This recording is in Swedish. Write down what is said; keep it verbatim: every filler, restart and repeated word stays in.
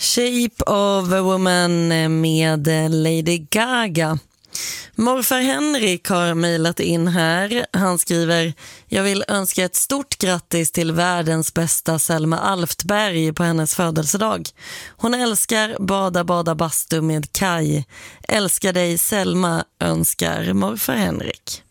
Shape of a Woman med Lady Gaga. Morfar Henrik har mejlat in här. Han skriver: jag vill önska ett stort grattis till världens bästa Selma Alftberg på hennes födelsedag. Hon älskar bada bada bastu med Kai. Älskar dig Selma, önskar morfar Henrik.